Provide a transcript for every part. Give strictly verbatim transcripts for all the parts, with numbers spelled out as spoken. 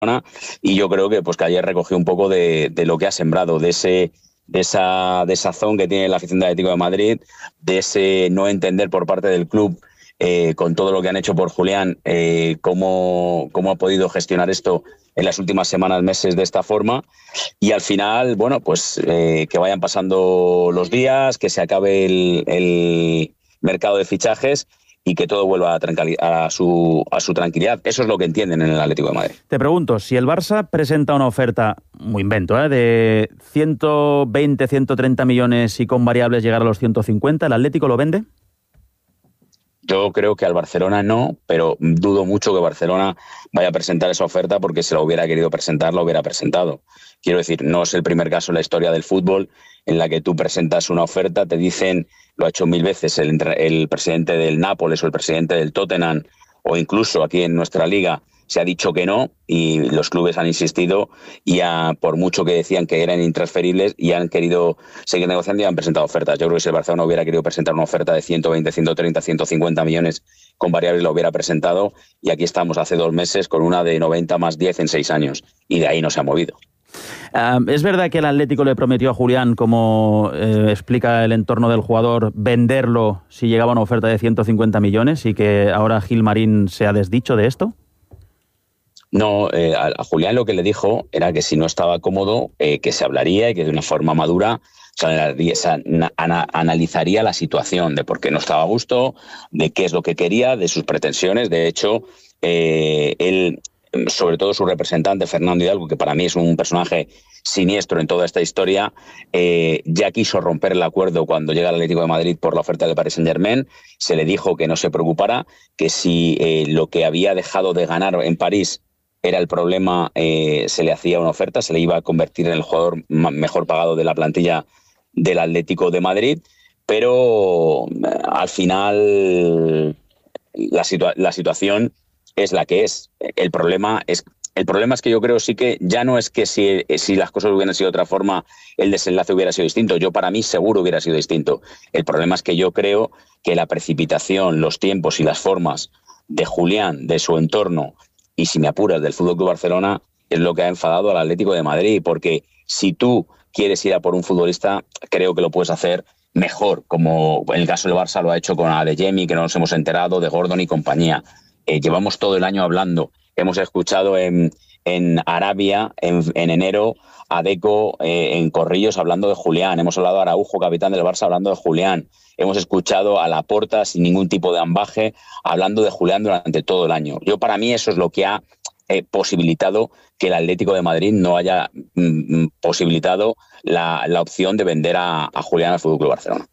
y yo creo que pues que ayer recogió un poco de, de lo que ha sembrado, de ese de esa de sazón que tiene la afición del Atlético de Madrid, de ese no entender por parte del club eh, con todo lo que han hecho por Julián, eh, cómo, cómo ha podido gestionar esto en las últimas semanas, meses de esta forma, y al final, bueno, pues eh, que vayan pasando los días, que se acabe el, el mercado de fichajes y que todo vuelva a, a, su, a su tranquilidad. Eso es lo que entienden en el Atlético de Madrid. Te pregunto, si el Barça presenta una oferta, muy invento, ¿eh? de ciento veinte, ciento treinta millones y con variables llegar a los ciento cincuenta, ¿el Atlético lo vende? Yo creo que al Barcelona no, pero dudo mucho que Barcelona vaya a presentar esa oferta, porque si lo hubiera querido presentar, lo hubiera presentado. Quiero decir, no es el primer caso en la historia del fútbol en la que tú presentas una oferta, te dicen, lo ha hecho mil veces el, el presidente del Nápoles o el presidente del Tottenham, o incluso aquí en nuestra liga se ha dicho que no, y los clubes han insistido, y a, por mucho que decían que eran intransferibles, y han querido seguir negociando y han presentado ofertas. Yo creo que si el Barcelona hubiera querido presentar una oferta de ciento veinte, ciento treinta, ciento cincuenta millones con variables, lo hubiera presentado, y aquí estamos hace dos meses con una de noventa más diez en seis años, y de ahí no se ha movido. Uh, ¿Es verdad que el Atlético le prometió a Julián, como eh, explica el entorno del jugador, venderlo si llegaba una oferta de ciento cincuenta millones, y que ahora Gilmarín se ha desdicho de esto? No, eh, a, a Julián lo que le dijo era que si no estaba cómodo, eh, que se hablaría y que de una forma madura o sea, ana, analizaría la situación de por qué no estaba a gusto, de qué es lo que quería, de sus pretensiones. De hecho, eh, él, sobre todo su representante, Fernando Hidalgo, que para mí es un personaje siniestro en toda esta historia, eh, ya quiso romper el acuerdo cuando llega al Atlético de Madrid por la oferta del Paris Saint-Germain. Se le dijo que no se preocupara, que si eh, lo que había dejado de ganar en París era el problema, eh, se le hacía una oferta, se le iba a convertir en el jugador mejor pagado de la plantilla del Atlético de Madrid, pero al final la, situa- la situación es la que es. El problema es el problema es que yo creo sí que ya no es que si, si las cosas hubieran sido de otra forma, el desenlace hubiera sido distinto. Yo, para mí, seguro hubiera sido distinto. El problema es que yo creo que la precipitación, los tiempos y las formas de Julián, de su entorno, y si me apuras del F C Barcelona, es lo que ha enfadado al Atlético de Madrid, porque si tú quieres ir a por un futbolista, creo que lo puedes hacer mejor, como en el caso del Barça lo ha hecho con Adeyemi, que no nos hemos enterado, de Gordon y compañía. Eh, llevamos todo el año hablando. Hemos escuchado en, en Arabia, en, en enero, a Deco eh, en Corrillos hablando de Julián. Hemos hablado a Araujo, capitán del Barça, hablando de Julián. Hemos escuchado a Laporta, sin ningún tipo de ambaje, hablando de Julián durante todo el año. Yo, para mí, eso es lo que ha eh, posibilitado que el Atlético de Madrid no haya mm, posibilitado la, la opción de vender a, a Julián al F C Barcelona.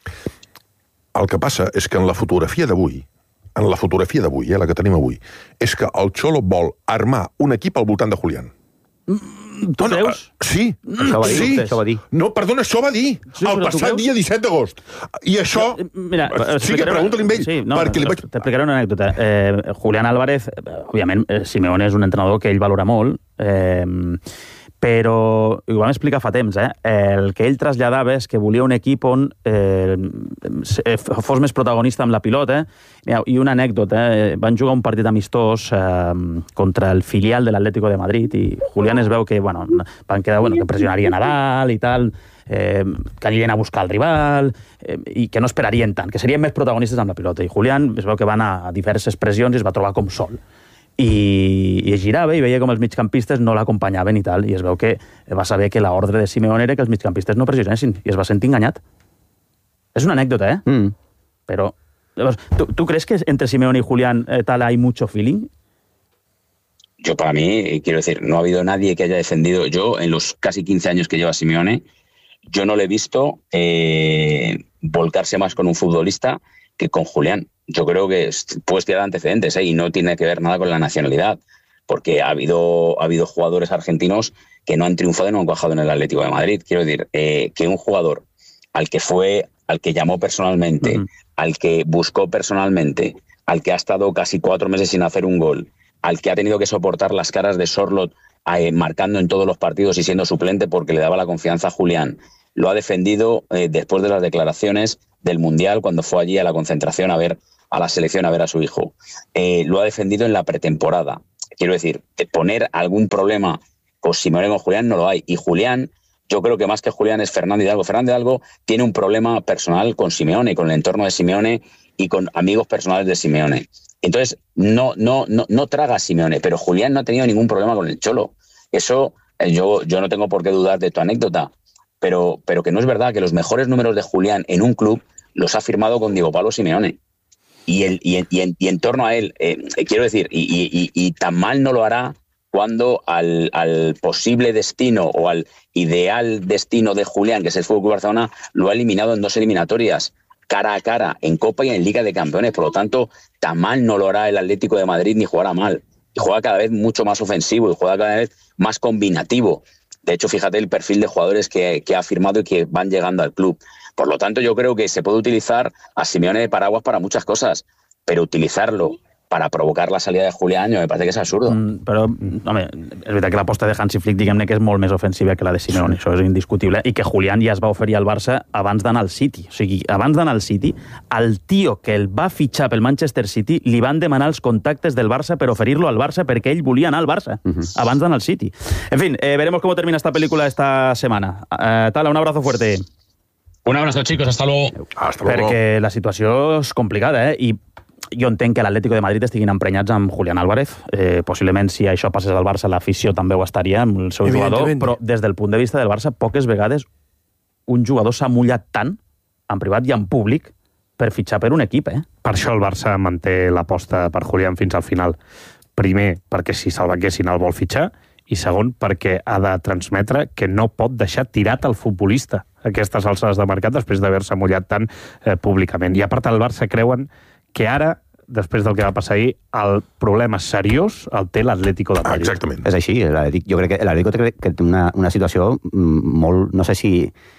El que passa és que en la fotografia d'avui, en la fotografia d'avui, eh, la que tenim avui, és que el Xolo vol armar un equip al voltant de Julián. Mm, tu creus? No, sí, això va dir, sí. Això va dir. No, perdona, això va dir sí, el passat dia disset d'agost. I això... Mira, sí, que pregunta-li amb ell. Sí, no, perquè li vaig... T'explicaré una anècdota. Eh, Julián Álvarez, òbviament, Simeone és un entrenador que ell valora molt, eh, però, ho vam explicar fa temps, eh? El que ell traslladava és que volia un equip on eh, fos més protagonista amb la pilota. I una anècdota, eh? Van jugar un partit amistós eh, contra el filial de l'Atlético de Madrid i Julián es veu que, bueno, van quedar, bueno, que pressionaria Nadal i tal, eh, que anirien a buscar el rival eh, i que no esperarien tant, que serien més protagonistes amb la pilota. I Julián es veu que va anar a diverses pressions i es va trobar com sol. I, i es girava i veia com els migcampistes no l'acompanyaven i tal, i es veu que va saber que l'ordre de Simeone era que els migcampistes no pressionessin, i es va sentir enganyat. És una anècdota, ¿eh? Mm. Però, ¿tú, ¿tú crees que entre Simeone y Julián eh, tal hay mucho feeling? Yo, para mí, quiero decir, no ha habido nadie que haya defendido. Yo, en los casi quince años que lleva Simeone, yo no le he visto eh, volcarse más con un futbolista que con Julián. Yo creo que puedes tirar antecedentes, ¿eh? Y no tiene que ver nada con la nacionalidad, porque ha habido, ha habido jugadores argentinos que no han triunfado y no han cuajado en el Atlético de Madrid. Quiero decir, eh, que un jugador al que fue, al que llamó personalmente, uh-huh. al que buscó personalmente, al que ha estado casi cuatro meses sin hacer un gol, al que ha tenido que soportar las caras de Sorloth eh, marcando en todos los partidos y siendo suplente porque le daba la confianza a Julián, lo ha defendido eh, después de las declaraciones del Mundial, cuando fue allí a la concentración a ver a la selección, a ver a su hijo. Eh, lo ha defendido en la pretemporada. quiero decir, poner algún problema con Simeone con Julián no lo hay. Y Julián, yo creo que más que Julián es Fernando Hidalgo. Fernando Hidalgo tiene un problema personal con Simeone, con el entorno de Simeone y con amigos personales de Simeone. Entonces, no, no, no, no traga a Simeone, pero Julián no ha tenido ningún problema con el Cholo. Eso, yo, yo no tengo por qué dudar de tu anécdota, pero, pero que no es verdad que los mejores números de Julián en un club los ha firmado con Diego Pablo Simeone. Y, el, y, en, y, en, y en torno a él, eh, quiero decir, y, y, y tan mal no lo hará cuando al, al posible destino o al ideal destino de Julián, que es el Fútbol Club Barcelona, lo ha eliminado en dos eliminatorias, cara a cara, en Copa y en Liga de Campeones. Por lo tanto, tan mal no lo hará el Atlético de Madrid ni jugará mal. Y juega cada vez mucho más ofensivo y juega cada vez más combinativo. De hecho, fíjate el perfil de jugadores que, que ha firmado y que van llegando al club. Por lo tanto, yo creo que se puede utilizar a Simeone de paraguas para muchas cosas, pero utilizarlo para provocar la salida de Julián me parece que és absurdo. Mm, però, home, és veritat que l'aposta de Hansi Flick, diguem-ne que és molt més ofensiva que la de Simeone, sí. Això és indiscutible, i que Julián ja es va oferir al Barça abans d'anar al City. O sigui, abans d'anar al City, al tio que el va fitxar pel Manchester City li van demanar els contactes del Barça per oferir-lo al Barça perquè ell volia anar al Barça, uh-huh. abans d'anar al City. En fin, eh, veremos cómo termina esta película esta semana. Eh, Tala, un abrazo fuerte. Un abrazo, chicos, hasta luego. Hasta luego. Perquè la situació és complicada, eh? I jo entenc que l'Atlético de Madrid estiguin emprenyats amb Julián Álvarez. Eh, possiblement, si això passés al Barça, l'afició també ho estaria amb el seu jugador, però des del punt de vista del Barça, poques vegades un jugador s'ha mullat tant, en privat i en públic, per fitxar per un equip, eh? Per això el Barça manté l'aposta per Julián fins al final. Primer, perquè si se'l venguessin el vol fitxar, i segon, perquè ha de transmetre que no pot deixar tirat el futbolista a aquestes alçades de mercat després d'haver-se mullat tant eh, públicament. I a part, el Barça creuen que ara, després del que va passar ahir, el problema seriós el té l'Atlético de Madrid. Exactament. És així, jo crec que l'Atlético té que té una, una situació molt... No sé si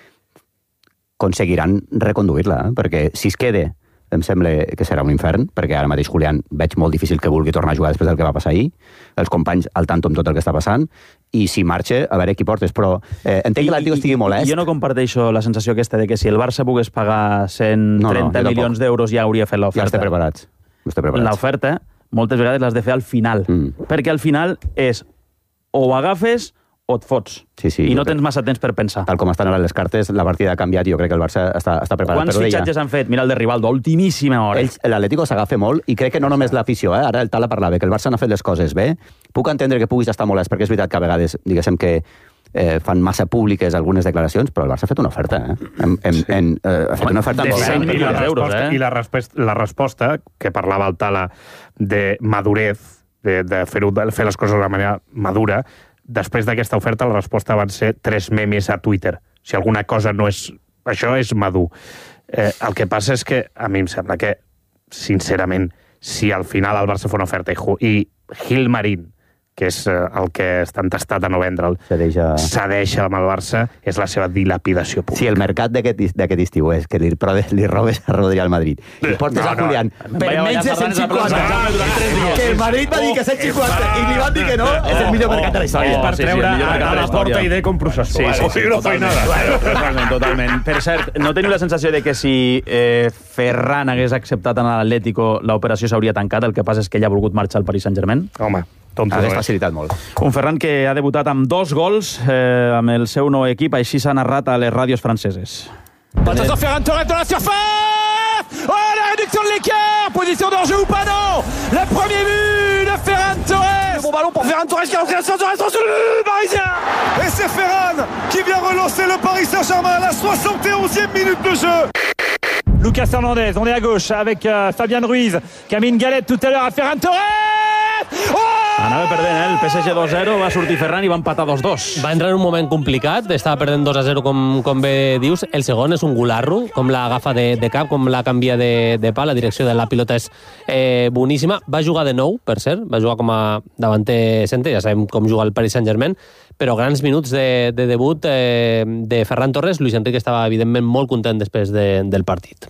aconseguiran reconduir-la, eh? Perquè si es queda, em sembla que serà un infern, perquè ara mateix Julián veig molt difícil que vulgui tornar a jugar després del que va passar ahir, els companys al tanto amb tot el que està passant, i si marxa, a veure qui portes, però eh, entenc que l'Atlético estigui molest. Jo no comparteixo la sensació aquesta de que si el Barça pogués pagar cent trenta no, no, milions d'euros ja hauria fet l'oferta. Ja estem preparats. preparats. L'oferta, moltes vegades l'has de fer al final, mm. perquè al final és o ho agafes o et fots. Sí, sí, I no tens massa temps per pensar. Tal com estan ara les cartes, la partida ha canviat i jo crec que el Barça està, està preparat. Quants fitxatges han fet? Mira el de Rivaldo, ultimíssima hora. Ells, l'Atlético s'agafa molt i crec que no només l'afició, eh? Ara el Tala parlava que el Barça n'ha fet les coses bé. Puc entendre que puguis estar molest, perquè és veritat que a vegades, diguéssim que eh, fan massa públiques algunes declaracions, però el Barça ha fet una oferta, eh? En, en, sí. en, eh, ha fet una oferta de cent milions d'euros, eh? I la resposta, la resposta, que parlava el Tala de madurez, de, de fer, de fer les coses de manera madura, després d'aquesta oferta la resposta van ser tres memes a Twitter. Si alguna cosa no és... Això és madur. Eh, el que passa és que a mi em sembla que, sincerament, si al final el Barça fa una oferta i, i Gil Marín, que és eh, el que està entestat a no vendre'l, cedeix a... cedeix amb el Barça, és la seva dilapidació pública. Si el mercat d'aquest estiu és que li, li robes a Rodri al Madrid i portes no, a Julián no. per menys de cent cinquanta, que el Madrid va dir que cent cinquanta i li van dir que no, és el millor mercat de la història. És per treure a la porta i de com processó. Sí, sí, sí, no fa nada. Totalment, totalment. Per cert, no teniu la sensació de que si eh, Ferran hagués acceptat anar a l'Atlético, l'operació s'hauria tancat, el que passa és que ell ha volgut marxar al Paris Saint-Germain? Home, tonto. Hagués facilitat molt. Un Ferran que ha debutat amb dos gols eh, amb el seu nou equip, així s'ha narrat a les ràdios franceses. Attention, Ferran Torres dans la surface. Oh, la réduction de l'écart. Position d'enjeu ou pas, non. Le premier but de Ferran Torres. Le bon ballon pour Ferran Torres qui a lancé la sur le Parisien. Et c'est Ferran qui vient relancer le Paris Saint-Germain à la soixante et onzième minute de jeu. Lucas Hernandez, on est à gauche avec euh, Fabian Ruiz qui a mis une galette tout à l'heure à Ferran Torres. Oh! Anava perdent, eh? El P S G dos zero, va sortir Ferran i va empatar dos dos. Va entrar en un moment complicat, estava perdent dos a zero, com, com bé dius. El segon és un gularro, com l'agafa de, de cap, com la canvia de, de pal. La direcció de la pilota és eh, boníssima. Va jugar de nou, per cert, va jugar com a davanter centre, ja sabem com juga el Paris Saint-Germain, però grans minuts de, de debut eh, de Ferran Torres. Luis Enrique estava, evidentment, molt content després de, del partit.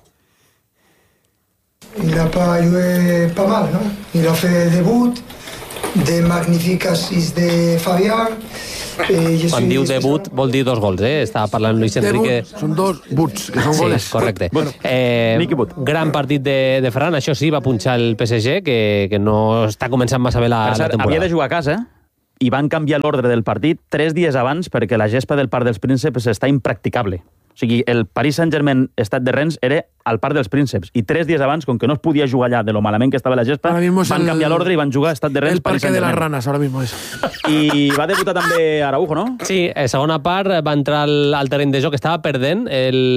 Il n'a pas joué pas mal, non? Il a fait debut, des magnifiques assises de Fabián Eh, yo Quan soy diu defensor. debut, vol dir dos gols, eh? Estava parlant Luis Enrique... Són dos buts, que són goles. Sí, correcte. Eh, gran partit de, de Ferran, això sí, va punxar el P S G, que, que no està començant massa bé la, Per cert, la temporada. havia de jugar a casa i van canviar l'ordre del partit tres dies abans perquè la gespa del Parc dels Prínceps està impracticable. O sigui, el Paris Saint-Germain Stade de Rennes era al Parc dels Prínceps i tres dies abans, com que no es podia jugar allà de lo malament que estava la gespa, van canviar l'ordre i van jugar a Stade de Rennes, El Paris parque de las Saint-Germain. ranas, ahora mismo es. I va debutar també Araujo, no? Sí, eh, segona part va entrar al, al terreny de joc, estava perdent el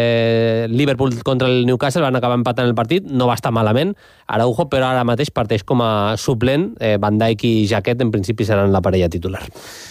eh, Liverpool contra el Newcastle, van acabar empatant el partit, no va estar malament Araujo, però ara mateix parteix com a suplent, eh, Van Dijk i Jaquet en principi seran la parella titular.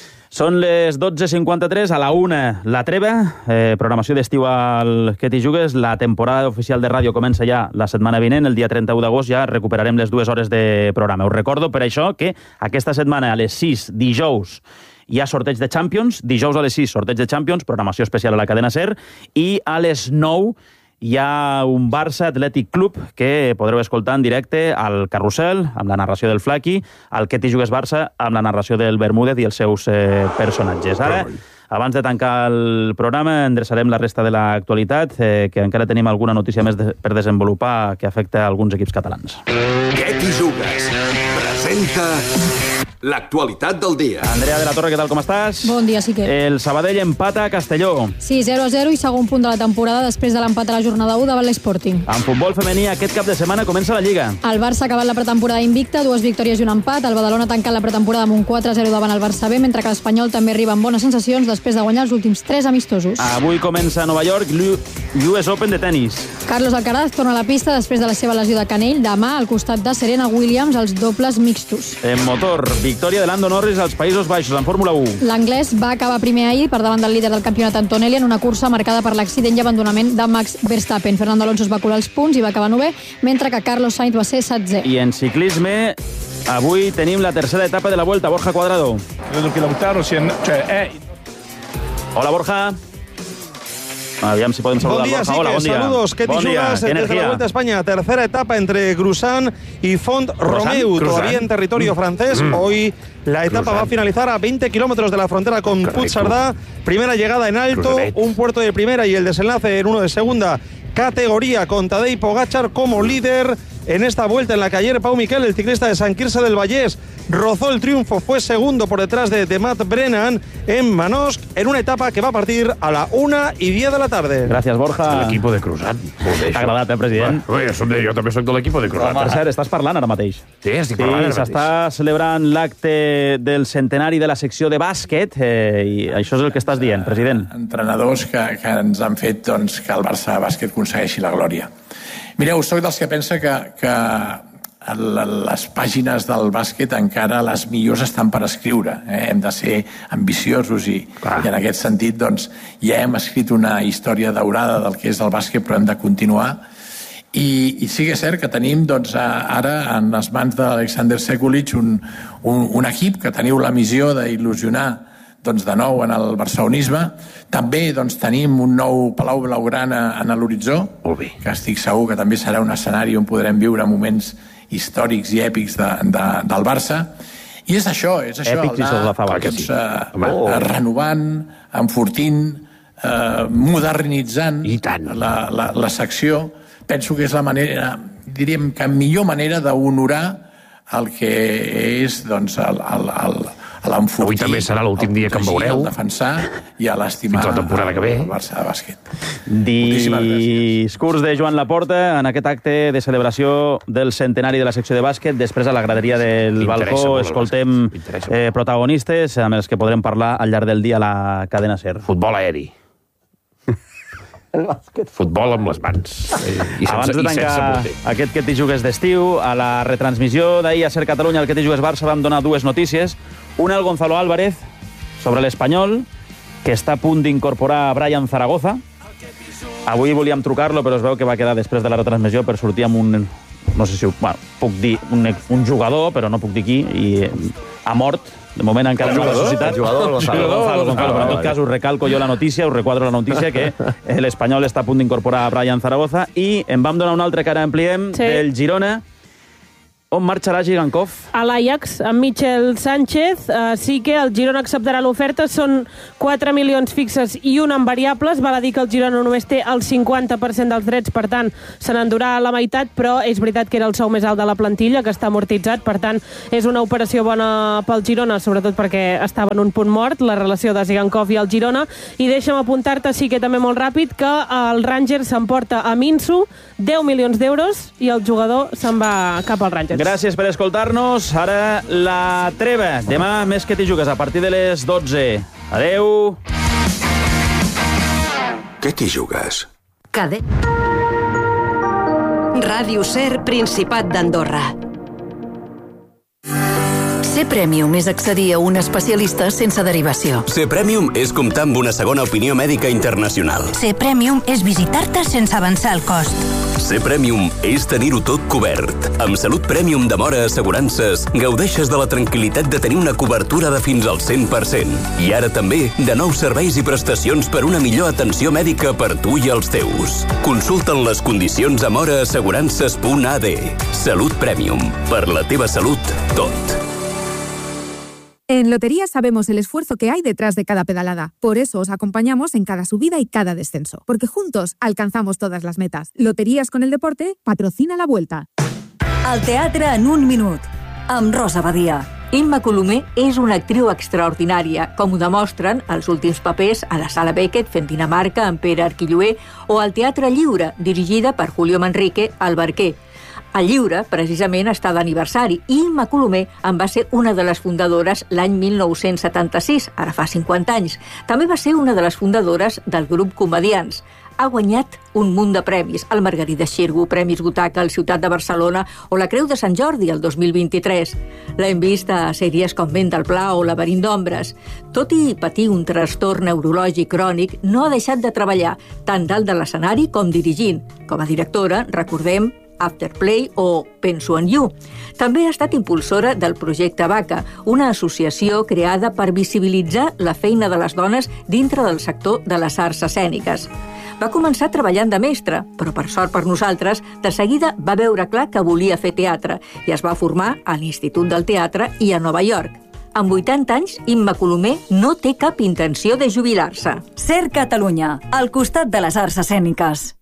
Són les dotze cinquanta-tres, a la una la treva, eh, programació d'estiu al Que t'hi jugues, la temporada oficial de ràdio comença ja la setmana vinent, el dia trenta-u d'agost ja recuperarem les dues hores de programa. Us recordo per això que aquesta setmana a les sis, dijous, hi ha sorteig de Champions, dijous a les sis, sorteig de Champions, programació especial a la cadena SER, i a les nou hi ha un Barça Atlètic Club que podreu escoltar en directe al Carrusel, amb la narració del Flaqui, al Que t'hi jugues Barça, amb la narració del Bermúdez i els seus eh, personatges. Ara, abans de tancar el programa, endreçarem la resta de l'actualitat, eh, que encara tenim alguna notícia més de, per desenvolupar que afecta alguns equips catalans. Que t'hi jugues? Presenta l'actualitat del dia. Andrea de la Torre, què tal, com estàs? Bon dia, sí que. El Sabadell empata a Castelló. Sí, zero a zero i segon punt de la temporada després de l'empat a la jornada u davant l'Sporting. En futbol femení, aquest cap de setmana comença la Lliga. El Barça ha acabat la pretemporada invicta, dues victòries i un empat. El Badalona ha tancat la pretemporada amb un quatre a zero davant el Barça B, mentre que l'Espanyol també arriba amb bones sensacions després de guanyar els últims tres amistosos. Avui comença a Nova York l'U S Open de tennis. Carlos Alcaraz torna a la pista després de la seva lesió de canell. Demà, al costat de Serena Williams, els dobles mixtos. En motor, victòria de Lando Norris als Països Baixos en Fórmula u. L'anglès va acabar primer ahir per davant del líder del campionat Antonelli en una cursa marcada per l'accident i abandonament de Max Verstappen. Fernando Alonso es va colar els punts i va acabar novè, mentre que Carlos Sainz va ser setzè. I en ciclisme, avui tenim la tercera etapa de la Vuelta. Borja Cuadrado. Hola, Borja. Aviam si podem saludar bon dia, Borja. sí, Hola, bon dia. Saludos, que bon t'hi jugues desde energía. la Vuelta a España. Tercera etapa entre Grusan y Font Romeu, todavía en territorio mm. francés. Mm. Hoy la etapa Grusan. va a finalizar a veinte kilómetros de la frontera con Puigcerdá. Primera llegada en alto, Grusanet. Un puerto de primera y el desenlace en uno de segunda categoría con Tadej Pogačar como líder en esta vuelta en la que ayer Pau Miquel, el ciclista de Sant Quirze del Vallès, rozó el triunfo, fue segundo por detrás de, de Matt Brennan en Manosc, en una etapa que va a partir a la una y diez de la tarde. Gràcies, Borja. L'equip de Cruzat. T'ha agradat, eh, president? Ui, jo, de, jo també soc de l'equip de Cruzat. Per cert, estàs parlant ara mateix. Sí, estic parlant ara mateix. S'està celebrant l'acte del centenari de la secció de bàsquet, eh, i això és el que estàs dient, president. Entrenadors que, que ens han fet doncs, que el Barça Bàsquet aconsegueixi la glòria. Mireu, soc dels que pensa que, que les pàgines del bàsquet encara les millors estan per escriure. Eh? Hem de ser ambiciosos i, i en aquest sentit doncs, ja hem escrit una història daurada del que és el bàsquet, però hem de continuar. I, i sí que és cert que tenim doncs, ara en les mans d'Alexander Sekulic un, un, un equip que teniu la missió d'il·lusionar doncs, de nou en el barcelonisme. També doncs, tenim un nou Palau Blaugrana en l'horitzó, que estic segur que també serà un escenari on podrem viure moments històrics i èpics de, de, del Barça. I és això, és això, èpics anar doncs, sí. uh, oh. renovant, enfortint, uh, modernitzant la, la, la secció. Penso que és la manera, diríem que millor manera d'honorar el que és doncs, el, el, el, l'enfortir. Avui també serà l'últim dia que em veureu. El defensar i a l'estimar la temporada que ve. El Barça de bàsquet. Discurs de Joan Laporta en aquest acte de celebració del centenari de la secció de bàsquet. Després, a la graderia del balcó, escoltem eh, protagonistes amb els que podrem parlar al llarg del dia a la cadena SER. Futbol aeri. El bàsquet. Futbol amb les mans. I sense, Abans de tancar aquest Que t'hi jugues d'estiu, a la retransmissió d'ahir a SER Catalunya, el Que t'hi jugues Barça, vam donar dues notícies. Una, el Gonzalo Álvarez, sobre l'Espanyol, que està a punt d'incorporar a Brian Zaragoza. Avui volíem trucar-lo, però es veu que va quedar després de la retransmissió per sortir amb un... No sé si ho, bueno, puc dir un, un jugador, però no puc dir qui, i ha mort. De moment encara no ha ressuscitat. El jugador, Gonzalo. Gonzalo, Gonzalo, però en tot cas us recalco jo la notícia, us requadro la notícia que l'Espanyol està a punt d'incorporar a Brian Zaragoza, i en vam donar un altre que ara ampliem, sí. del Girona, On marxarà Gigankov? A l'Ajax, amb Michel Sánchez. Uh, sí que el Girona acceptarà l'oferta. Són quatre milions fixes i un en variables. Val a dir que el Girona només té el cinquanta per cent dels drets, per tant, se n'endurà la meitat, però és veritat que era el sou més alt de la plantilla, que està amortitzat, per tant, és una operació bona pel Girona, sobretot perquè estava en un punt mort, la relació de Zigankov i el Girona. I deixa'm apuntar-te, sí que també molt ràpid, que el Rangers s'emporta a Minsu deu milions d'euros i el jugador se'n va cap al Rangers. Gràcies per escoltar-nos. Ara la treva. Demà més que t'hi jugues a partir de les dotze. Adeu. Què t'hi jugues? Cade. Ràdio Ser, Principat d'Andorra. Ser Premium és accedir a un especialista sense derivació. Ser Premium és comptar amb una segona opinió mèdica internacional. Ser Premium és visitar-te sense avançar el cost. Ser Premium és tenir-ho tot cobert. Amb Salut Premium de Mora Assegurances gaudeixes de la tranquil·litat de tenir una cobertura de fins al cent per cent. I ara també de nous serveis i prestacions per una millor atenció mèdica per tu i els teus. Consulta'n les condicions a mora assegurances punt a d. Salut Premium. Per la teva salut, tot. En Lotería sabemos el esfuerzo que hay detrás de cada pedalada. Por eso os acompañamos en cada subida y cada descenso. Porque juntos alcanzamos todas las metas. Loterías con el deporte patrocina la Vuelta. El teatre en un minut. Amb Rosa Badia. Imma Colomer és una actriu extraordinària, com ho demostren els últims papers a la Sala Beckett fent Dinamarca amb Pere Arquilloé o al Teatre Lliure, dirigida per Julio Manrique, al Barquer. El Lliure, precisament, està d'aniversari i Imma Colomer en va ser una de les fundadores l'any mil nou-cents setanta-sis, ara fa cinquanta anys. També va ser una de les fundadores del grup Comedians. Ha guanyat un munt de premis, el Margarida Xirgu, Premis Butaca al Ciutat de Barcelona o la Creu de Sant Jordi el dos mil vint-i-tres. L'hem vist a sèries com Vent del Pla o Laberint d'ombres. Tot i patir un trastorn neurològic crònic, no ha deixat de treballar, tant dalt de l'escenari com dirigint. Com a directora, recordem Afterplay o Penso en You. També ha estat impulsora del projecte Vaca, una associació creada per visibilitzar la feina de les dones dintre del sector de les arts escèniques. Va començar treballant de mestra, però per sort per nosaltres, de seguida va veure clar que volia fer teatre i es va formar a l'Institut del Teatre i a Nova York. Amb vuitanta anys, Imma Colomer no té cap intenció de jubilar-se. Ser Catalunya, al costat de les arts escèniques.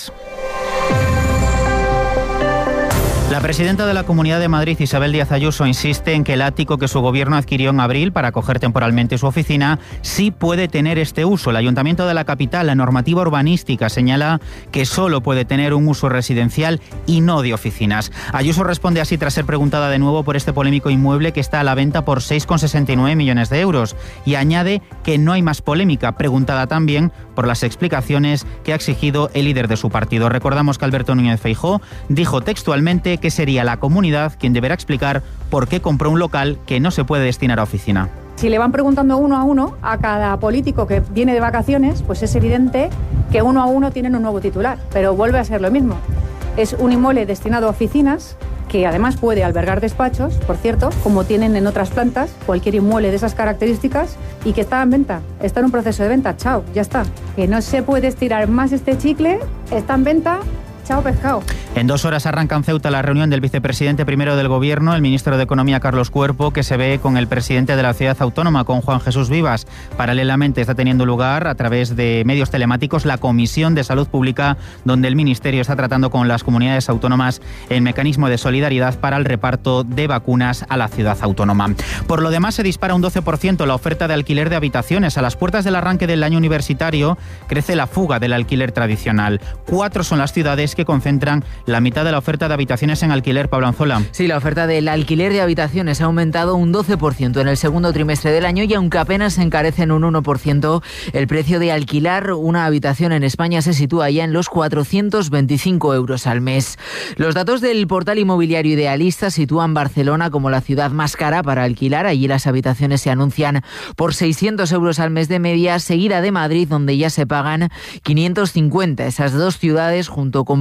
La presidenta de la Comunidad de Madrid, Isabel Díaz Ayuso, insiste en que el ático que su gobierno adquirió en abril para acoger temporalmente su oficina sí puede tener este uso. El Ayuntamiento de la capital, la normativa urbanística, señala que solo puede tener un uso residencial y no de oficinas. Ayuso responde así tras ser preguntada de nuevo por este polémico inmueble que está a la venta por seis coma sesenta y nueve millones de euros y añade que no hay más polémica, preguntada también por las explicaciones que ha exigido el líder de su partido. Recordamos que Alberto Núñez Feijóo dijo textualmente que sería la comunidad quien deberá explicar por qué compró un local que no se puede destinar a oficina. Si le van preguntando uno a uno a cada político que viene de vacaciones, pues es evidente que uno a uno tienen un nuevo titular, pero vuelve a ser lo mismo. Es un inmueble destinado a oficinas que además puede albergar despachos, por cierto, como tienen en otras plantas, cualquier inmueble de esas características, y que está en venta, está en un proceso de venta, chao, ya está. Que no se puede estirar más este chicle, está en venta. Chao, pescado. En dos horas arranca en Ceuta la reunión del vicepresidente primero del Gobierno, el ministro de Economía, Carlos Cuerpo, que se ve con el presidente de la ciudad autónoma, con Juan Jesús Vivas. Paralelamente está teniendo lugar, a través de medios telemáticos, la Comisión de Salud Pública, donde el Ministerio está tratando con las comunidades autónomas el mecanismo de solidaridad para el reparto de vacunas a la ciudad autónoma. Por lo demás, se dispara un doce por ciento la oferta de alquiler de habitaciones. A las puertas del arranque del año universitario crece la fuga del alquiler tradicional. Cuatro son las ciudades que concentran la mitad de la oferta de habitaciones en alquiler. Pablo Anzola. Sí, la oferta del alquiler de habitaciones ha aumentado un doce por ciento en el segundo trimestre del año y aunque apenas se encarece en un uno por ciento, el precio de alquilar una habitación en España se sitúa ya en los cuatrocientos veinticinco euros al mes. Los datos del portal inmobiliario Idealista sitúan Barcelona como la ciudad más cara para alquilar. Allí las habitaciones se anuncian por seiscientos euros al mes de media, seguida de Madrid, donde ya se pagan quinientos cincuenta. Esas dos ciudades, junto con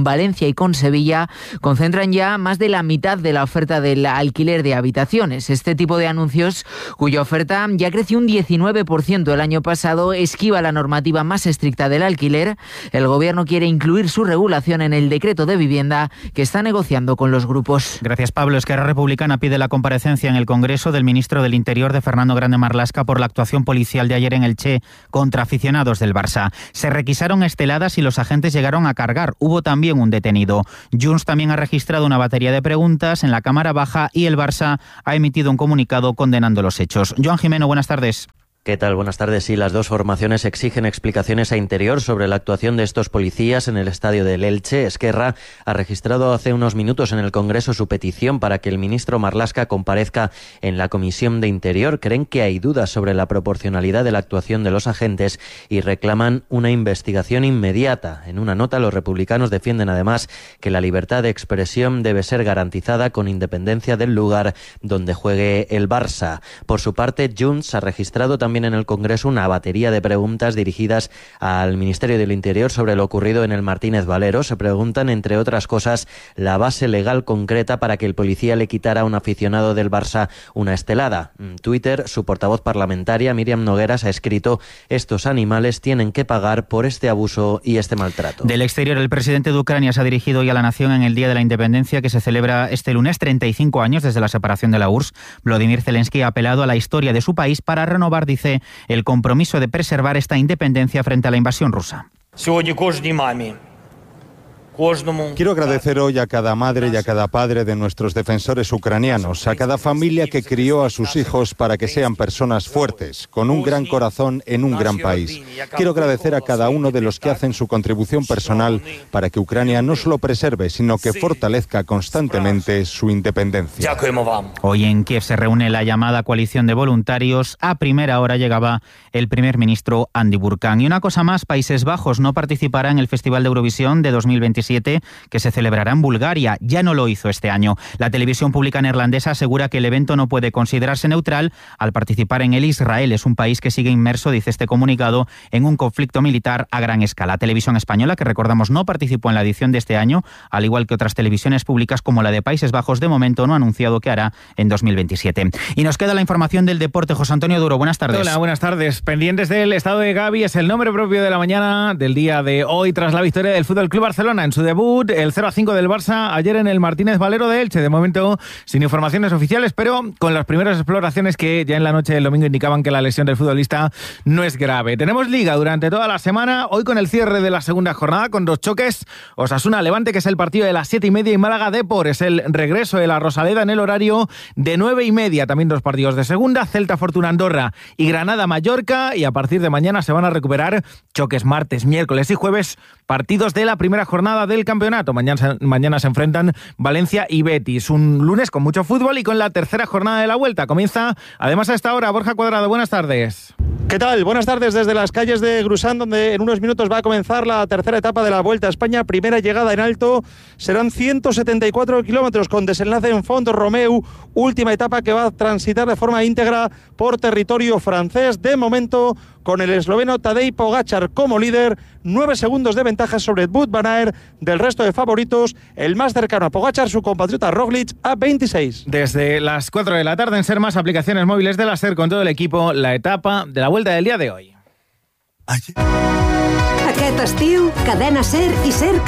con Valencia y con Sevilla, concentran ya más de la mitad de la oferta del alquiler de habitaciones. Este tipo de anuncios, cuya oferta ya creció un diecinueve por ciento el año pasado, esquiva la normativa más estricta del alquiler. El Gobierno quiere incluir su regulación en el decreto de vivienda que está negociando con los grupos. Gracias, Pablo. Esquerra Republicana pide la comparecencia en el Congreso del ministro del Interior, de Fernando Grande Marlaska, por la actuación policial de ayer en Elche contra aficionados del Barça. Se requisaron esteladas y los agentes llegaron a cargar. Hubo también un detenido. Junts también ha registrado una batería de preguntas en la Cámara Baja y el Barça ha emitido un comunicado condenando los hechos. Joan Jimeno, buenas tardes. ¿Qué tal? Buenas tardes. Sí, las dos formaciones exigen explicaciones a Interior sobre la actuación de estos policías en el estadio del Elche. Esquerra ha registrado hace unos minutos en el Congreso su petición para que el ministro Marlaska comparezca en la Comisión de Interior. Creen que hay dudas sobre la proporcionalidad de la actuación de los agentes y reclaman una investigación inmediata. En una nota, los republicanos defienden además que la libertad de expresión debe ser garantizada con independencia del lugar donde juegue el Barça. Por su parte, Junts ha registrado también en el Congreso una batería de preguntas dirigidas al Ministerio del Interior sobre lo ocurrido en el Martínez Valero. Se preguntan, entre otras cosas, la base legal concreta para que el policía le quitara a un aficionado del Barça una estelada. En Twitter, su portavoz parlamentaria, Míriam Nogueras, ha escrito: estos animales tienen que pagar por este abuso y este maltrato. Del exterior, el presidente de Ucrania se ha dirigido hoy a la nación en el Día de la Independencia, que se celebra este lunes, treinta y cinco años desde la separación de la U R S S. Volodymyr Zelensky ha apelado a la historia de su país para renovar, dice, el compromiso de preservar esta independencia frente a la invasión rusa. Quiero agradecer hoy a cada madre y a cada padre de nuestros defensores ucranianos, a cada familia que crió a sus hijos para que sean personas fuertes, con un gran corazón en un gran país. Quiero agradecer a cada uno de los que hacen su contribución personal para que Ucrania no solo preserve, sino que fortalezca constantemente su independencia. Hoy en Kiev se reúne la llamada coalición de voluntarios. A primera hora llegaba el primer ministro Andy Burkan. Y una cosa más, Países Bajos no participará en el Festival de Eurovisión de dos mil veintisiete, que se celebrará en Bulgaria. Ya no lo hizo este año. La televisión pública neerlandesa asegura que el evento no puede considerarse neutral al participar en él Israel. Es un país que sigue inmerso, dice este comunicado, en un conflicto militar a gran escala. Televisión Española, que recordamos no participó en la edición de este año, al igual que otras televisiones públicas como la de Países Bajos, de momento no ha anunciado qué hará en dos mil veintisiete. Y nos queda la información del deporte. José Antonio Duro, buenas tardes. Hola, buenas tardes. Pendientes del estado de Gavi, es el nombre propio de la mañana del día de hoy tras la victoria del Fútbol Club Barcelona en su debut, el cero a cinco del Barça ayer en el Martínez Valero de Elche. De momento sin informaciones oficiales, pero con las primeras exploraciones que ya en la noche del domingo indicaban que la lesión del futbolista no es grave. Tenemos liga durante toda la semana, hoy con el cierre de la segunda jornada con dos choques: Osasuna-Levante, que es el partido de las siete y media, y Málaga-Depor es el regreso de la Rosaleda en el horario de nueve y media. También dos partidos de segunda, Celta-Fortuna-Andorra y Granada-Mallorca, y a partir de mañana se van a recuperar choques martes, miércoles y jueves, partidos de la primera jornada del campeonato. Mañana, mañana se enfrentan Valencia y Betis. Un lunes con mucho fútbol y con la tercera jornada de la Vuelta. Comienza, además, a esta hora, Borja Cuadrado. Buenas tardes. ¿Qué tal? Buenas tardes desde las calles de Grusán, donde en unos minutos va a comenzar la tercera etapa de la Vuelta a España. Primera llegada en alto, serán ciento setenta y cuatro kilómetros con desenlace en Font Romeu. Última etapa que va a transitar de forma íntegra por territorio francés. De momento, con el esloveno Tadej Pogačar como líder, nueve segundos de ventaja sobre Wout van Aert. Del resto de favoritos, el más cercano a Pogačar, su compatriota Roglic, a veintiséis. Desde las cuatro de la tarde en Ser Más, aplicaciones móviles de la SER con todo el equipo, la etapa de la Vuelta del día de hoy. Aquest estiu, Cadena SER i SER